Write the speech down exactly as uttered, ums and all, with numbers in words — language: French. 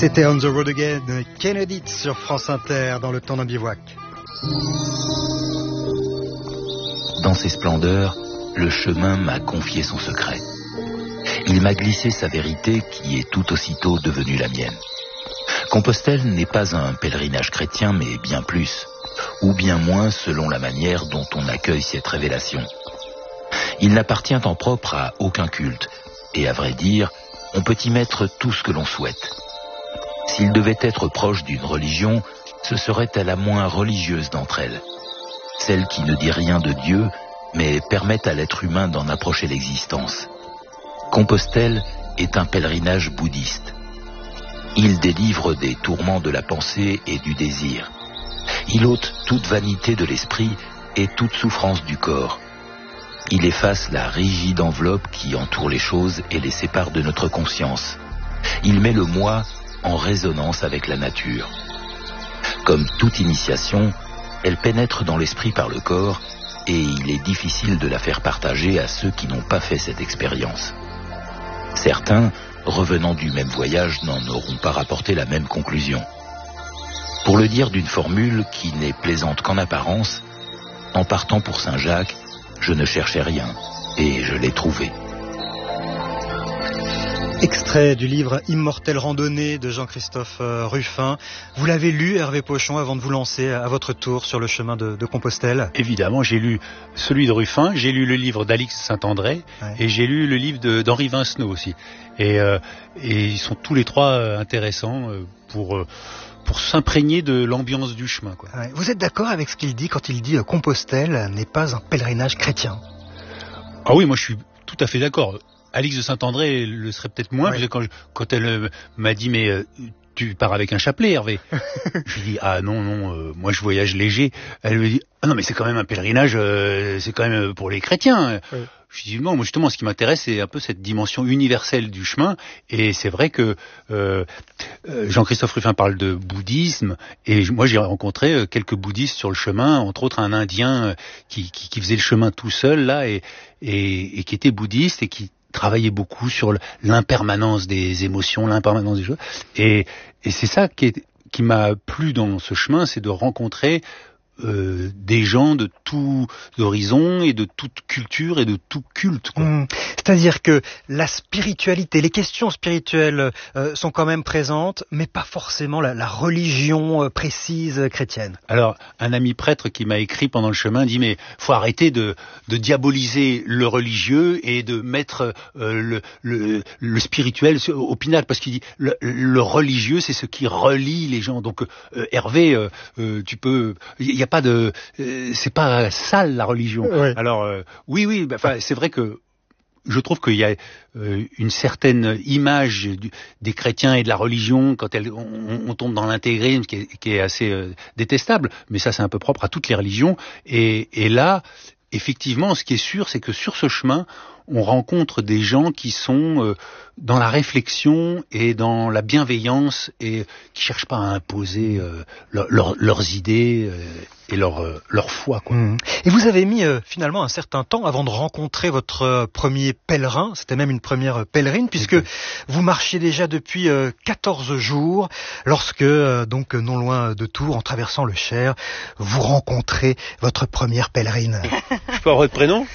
C'était On the Road Again, Kennedy sur France Inter, dans le temps d'un bivouac. Dans ses splendeurs, le chemin m'a confié son secret. Il m'a glissé sa vérité qui est tout aussitôt devenue la mienne. Compostelle n'est pas un pèlerinage chrétien, mais bien plus, ou bien moins selon la manière dont on accueille cette révélation. Il n'appartient en propre à aucun culte, et à vrai dire, on peut y mettre tout ce que l'on souhaite. S'il devait être proche d'une religion, ce serait à la moins religieuse d'entre elles. Celle qui ne dit rien de Dieu, mais permet à l'être humain d'en approcher l'existence. Compostelle est un pèlerinage bouddhiste. Il délivre des tourments de la pensée et du désir. Il ôte toute vanité de l'esprit et toute souffrance du corps. Il efface la rigide enveloppe qui entoure les choses et les sépare de notre conscience. Il met le moi en résonance avec la nature. Comme toute initiation, elle pénètre dans l'esprit par le corps et il est difficile de la faire partager à ceux qui n'ont pas fait cette expérience. Certains, revenant du même voyage, n'en auront pas rapporté la même conclusion. Pour le dire d'une formule qui n'est plaisante qu'en apparence, en partant pour Saint-Jacques, je ne cherchais rien et je l'ai trouvé. Extrait du livre Immortelle randonnée de Jean-Christophe Rufin. Vous l'avez lu, Hervé Pochon, avant de vous lancer à votre tour sur le chemin de, de Compostelle? Évidemment, j'ai lu celui de Rufin, j'ai lu le livre d'Alix Saint-André, ouais. Et j'ai lu le livre de, d'Henri Vincenot aussi. Et, euh, et ils sont tous les trois intéressants pour... Euh, pour s'imprégner de l'ambiance du chemin, quoi. Ouais. Vous êtes d'accord avec ce qu'il dit quand il dit euh, Compostelle n'est pas un pèlerinage chrétien? Ah oui, moi je suis tout à fait d'accord. Alix de Saint-André le serait peut-être moins, ouais. Parce que quand, je, quand elle euh, m'a dit mais euh, tu pars avec un chapelet, Hervé. Je lui dis ah non non, euh, moi je voyage léger. Elle me dit ah non mais c'est quand même un pèlerinage, euh, c'est quand même pour les chrétiens. Ouais. Je dis non, moi justement, ce qui m'intéresse, c'est un peu cette dimension universelle du chemin. Et c'est vrai que euh, Jean-Christophe Rufin parle de bouddhisme, et moi j'ai rencontré quelques bouddhistes sur le chemin, entre autres un Indien qui, qui, qui faisait le chemin tout seul là, et, et, et qui était bouddhiste et qui travaillait beaucoup sur l'impermanence des émotions, l'impermanence des choses. Et, et c'est ça qui, est, qui m'a plu dans ce chemin, c'est de rencontrer Euh, des gens de tous horizons et de toute culture et de tout culte, quoi. Mmh. C'est-à-dire que la spiritualité, les questions spirituelles euh, sont quand même présentes, mais pas forcément la, la religion euh, précise chrétienne. Alors, un ami prêtre qui m'a écrit pendant le chemin dit mais faut arrêter de, de diaboliser le religieux et de mettre euh, le, le, le spirituel au pinacle, parce qu'il dit le, le religieux c'est ce qui relie les gens. Donc euh, Hervé, euh, euh, tu peux, il y a pas de, euh, c'est pas sale la religion. Ouais. Alors euh, oui, oui, bah, c'est vrai que je trouve qu'il y a euh, une certaine image du, des chrétiens et de la religion quand elle, on, on tombe dans l'intégrisme qui est, qui est assez euh, détestable. Mais ça, c'est un peu propre à toutes les religions. Et, et là, effectivement, ce qui est sûr, c'est que sur ce chemin, on rencontre des gens qui sont euh, dans la réflexion et dans la bienveillance et qui cherchent pas à imposer euh, leur, leur, leurs idées euh, et leur, euh, leur foi, quoi. Mmh. Et vous avez mis euh, finalement un certain temps avant de rencontrer votre euh, premier pèlerin, c'était même une première pèlerine, puisque okay. Vous marchiez déjà depuis euh, quatorze jours, lorsque, euh, donc non loin de Tours, en traversant le Cher, vous rencontrez votre première pèlerine. Je peux avoir votre prénom ?